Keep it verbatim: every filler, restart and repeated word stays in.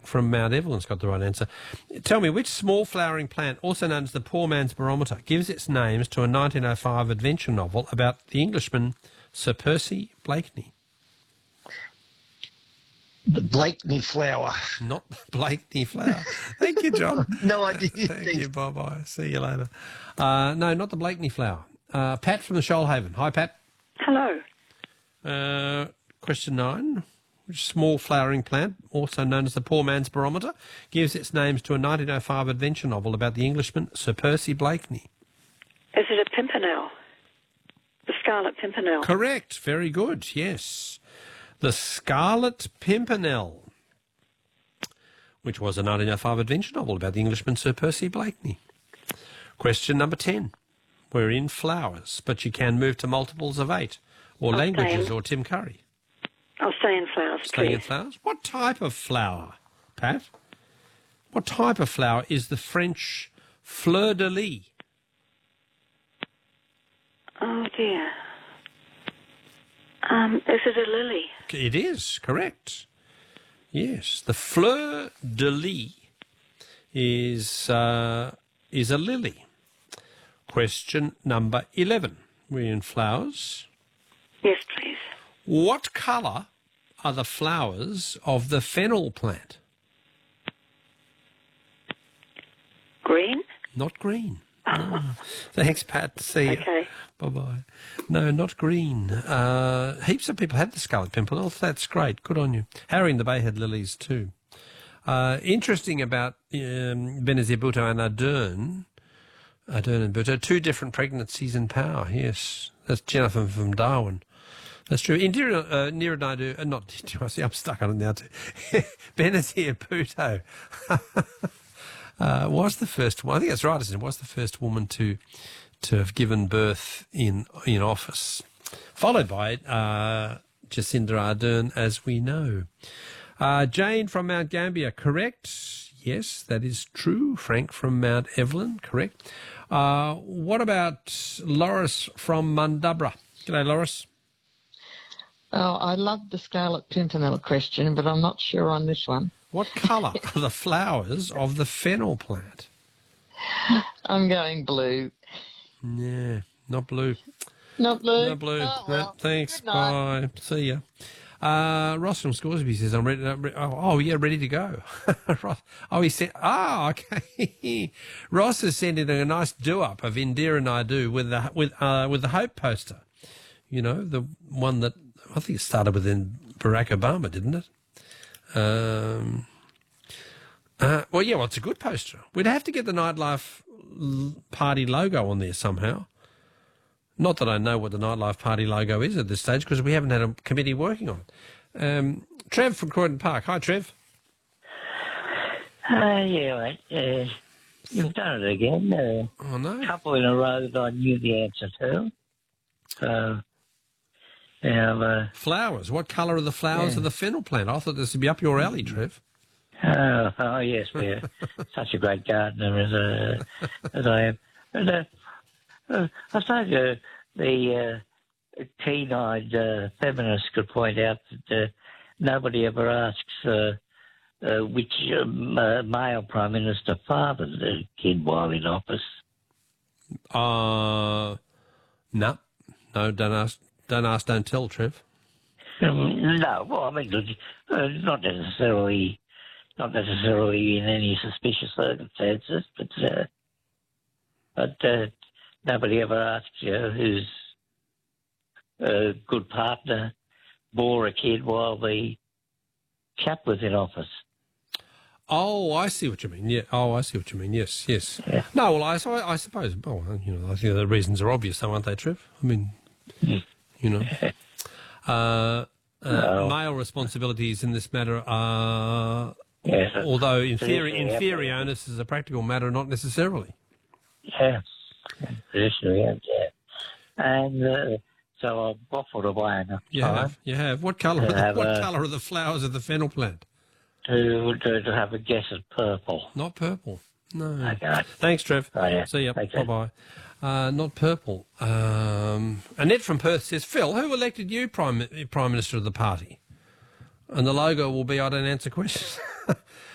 from Mount Evelyn's got the right answer. Tell me, which small flowering plant, also known as the poor man's barometer, gives its names to a nineteen oh five adventure novel about the Englishman Sir Percy Blakeney? The Blakeney flower. Not the Blakeney flower. Thank you, John. No idea. Thank you. Bye-bye. See you later. Uh, no, not the Blakeney flower. Uh, Pat from the Shoalhaven. Hi, Pat. Hello. Uh, question nine. Which small flowering plant, also known as the poor man's barometer, gives its names to a nineteen oh five adventure novel about the Englishman Sir Percy Blakeney? Is it a pimpernel? The scarlet pimpernel? Correct. Very good. Yes. The Scarlet Pimpernel, which was a nineteen oh five adventure novel about the Englishman Sir Percy Blakeney. Question number ten. We're in flowers, but you can move to multiples of eight, or I'll languages, stay. or Tim Curry. I'll stay in flowers, Staying please. in flowers. What type of flower, Pat? What type of flower is the French fleur de lis? Oh, dear. Um, is it a lily? It is, correct. Yes, the fleur de lis is, uh, is a lily. Question number eleven. We're in flowers. Yes, please. What colour are the flowers of the fennel plant? Green? Not green. No. Thanks, Pat. See you. Okay. Bye-bye. No, not green. Uh, heaps of people have the scarlet pimpernel. That's great. Good on you. Harry and the Bay had lilies too. Uh, interesting about um, Benazir Bhutto and Ardern, Ardern and Bhutto, two different pregnancies in power. Yes, that's Jennifer from Darwin. That's true. Indira, uh, Nira Naidu, uh, not, I see, I'm stuck on it now too. Benazir Bhutto uh, was the first one, I think that's right, isn't it? Was the first woman to to have given birth in in office, followed by uh, Jacinda Ardern, as we know. Uh, Jane from Mount Gambier, correct? Yes, that is true. Frank from Mount Evelyn, correct. Uh, what about Loris from Mundubra? G'day, Loris. Oh, I love the Scarlet Pimpernel question, but I'm not sure on this one. What colour are the flowers of the fennel plant? I'm going blue. Yeah, not blue. Not blue? Not blue. Oh, No, well, thanks. good night. Bye. See ya. Uh, Ross from Scoresby says, I'm ready. To, oh, oh, yeah, ready to go. Ross, oh, he said, ah, oh, okay. Ross has sent in a nice do-up of Indira Naidu with the, with, uh, with the Hope poster. You know, the one that, I think it started within Barack Obama, didn't it? Um, uh, well, yeah, well, it's a good poster. We'd have to get the Nightlife Party logo on there somehow. Not that I know what the Nightlife Party logo is at this stage, because we haven't had a committee working on it. Um, Trev from Croydon Park. Hi, Trev. Uh, yeah, mate. Uh, you've done it again. Uh, oh, no. A couple in a row that I knew the answer to. So, now, uh, flowers. What colour are the flowers yeah. of the fennel plant? I thought this would be up your alley, Trev. Oh, oh yes, we're such a great gardener as, uh, as I am. But, uh, uh, I suppose uh, the uh, keen-eyed uh, feminists could point out that uh, nobody ever asks uh, uh, which um, uh, male Prime Minister fathered the kid while in office. Uh, no. No, don't ask, don't ask, don't tell, Trev. Um, no, well, I mean, uh, not necessarily... Not necessarily in any suspicious circumstances, but uh, but uh, nobody ever asks you whose uh, good partner bore a kid while the chap was in office. Oh, I see what you mean. Yeah. Oh, I see what you mean. Yes, yes. Yeah. No, well, I, I suppose. Oh, you know, I think the reasons are obvious, though, aren't they, Trev? I mean, Mm. you know, uh, uh, No. male responsibilities in this matter are. Yes. Although in theory, in Traditionally, theory, yeah. onus is a practical matter, not necessarily. Yeah, traditionally, yeah. yeah. And uh, so I've waffled away enough You time have, you have. What colour? To have What a- colour are the flowers of the fennel plant? to, to to have a guess at purple. Not purple. No. Okay. Thanks, Trev. Oh, yeah. See ya. Thank Bye you. bye. Uh, not purple. Um, Annette from Perth says, Phil, who elected you prime prime minister of the party? And the logo will be, I don't answer questions.